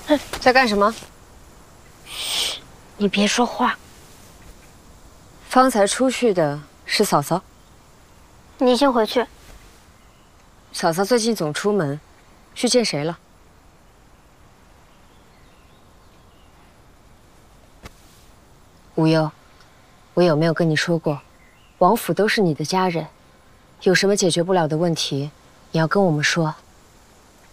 在干什么？ 嘘，你别说话。 方才出去的是嫂嫂。 你先回去。 嫂嫂最近总出门，去见谁了？无忧，我有没有跟你说过，王府都是你的家人，有什么解决不了的问题，你要跟我们说。